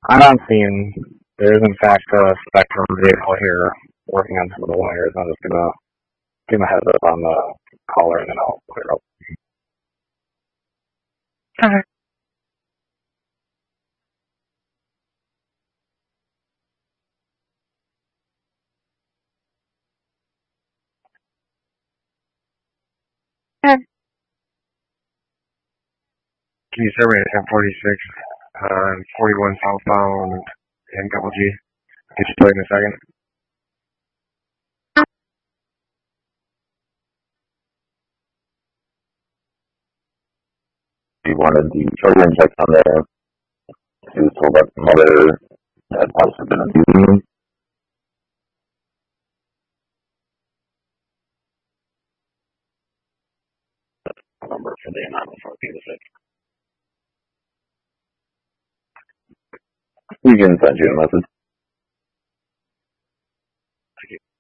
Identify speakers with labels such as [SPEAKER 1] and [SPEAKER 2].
[SPEAKER 1] I'm not seeing. There is, in fact, a Spectrum vehicle here working on some of the wires. I'm just going to give him a heads up on the caller, and then I'll clear up.
[SPEAKER 2] Okay.
[SPEAKER 3] Can you survey at 1046, 41 southbound and double G? Get you played in a second.
[SPEAKER 4] He wanted the children checked on there. He was told that the mother had also been abusing him. Number for the anonymous dealership. We can send you a message.